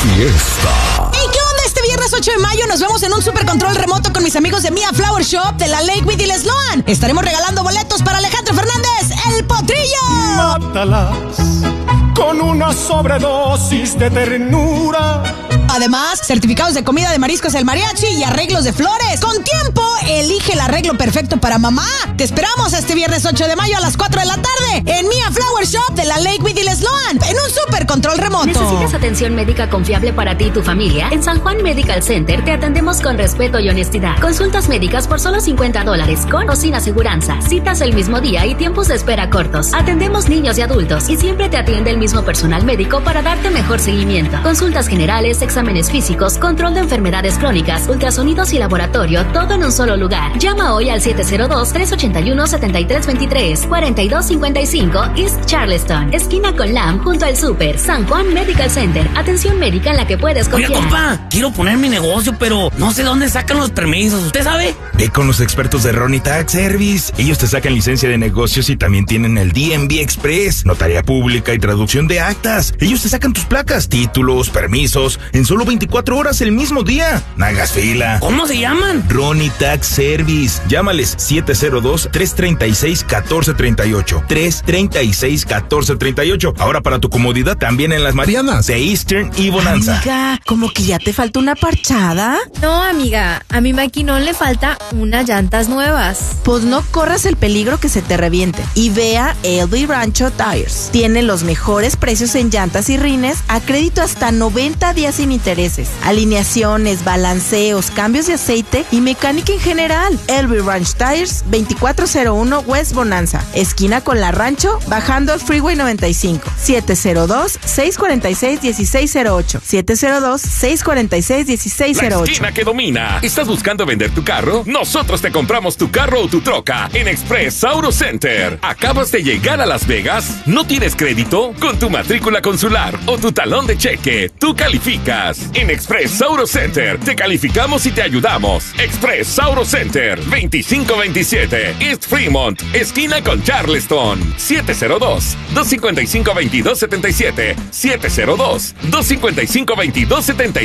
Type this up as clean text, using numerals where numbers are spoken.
fiesta. ¿Y qué onda? Este viernes 8 de mayo nos vemos en un super control remoto con mis amigos de Mia Flower Shop de la Lakewood y Sloan. Estaremos regalando boletos para Alejandro Fernández, El Potrillo. Mátalas con una sobredosis de ternura. Además, certificados de comida de mariscos El Mariachi y arreglos de flores. Con tiempo, elige el arreglo perfecto para mamá. Te esperamos este viernes 8 de mayo a las 4 de la tarde en Mia Flower Shop de la Lakewood y Sloan en un super control remoto. ¿Necesitas atención médica confiable para ti y tu familia? En San Juan Medical Center te atendemos con respeto y honestidad. Consultas médicas por solo $50 con o sin aseguranza. Citas el mismo día y tiempos de espera cortos. Atendemos niños y adultos y siempre te atiende el mismo personal médico para darte mejor seguimiento. Consultas generales, exámenes físicos, control de enfermedades crónicas, ultrasonidos y laboratorio, todo en un solo lugar. Llama hoy al 702-381-7323, 4255 East Charleston, esquina con Lam, junto al Super. San Juan Medical Center, atención médica en la que puedes confiar. Oiga, compa, quiero poner mi negocio, pero no sé dónde sacan los permisos. ¿Usted sabe? Ve con los expertos de Ronnie Tax Service. Ellos te sacan licencia de negocios y también tienen el DMV Express, notaría pública y traducción de actas. Ellos te sacan tus placas, títulos, permisos, en solo 24 horas el mismo día. No hagas fila. ¿Cómo se llaman? Ronnie Tax Service. Llámales 702-336-1438. 336-1438. Ahora para tu comodidad también en las Marianas de Eastern y Bonanza. Amiga, como que ya te falta una parchada. No, amiga, a mi maquinón le falta unas llantas nuevas. Pues no corras el peligro que se te reviente y ve a LB Rancho Tires. Tiene los mejores precios en llantas y rines a crédito hasta 90 días sin intereses. Alineaciones, balanceos, cambios de aceite y mecánica en general. LB Ranch Tires, 2401 West Bonanza, esquina con la Rancho, bajando al Freeway 95. 702-646-1608. 702-646-1608. La esquina que domina. ¿Estás buscando vender tu carro? Nosotros te compramos tu carro o tu troca en Express Auto Center. ¿Acabas de llegar a Las Vegas? ¿No tienes crédito? Con tu matrícula consular o tu talón de cheque, tú calificas. En Express Auto Center te calificamos y te ayudamos. Express Auto Center, 2527 East Fremont, esquina con Charleston. 702-255-2277. 702-255-2277.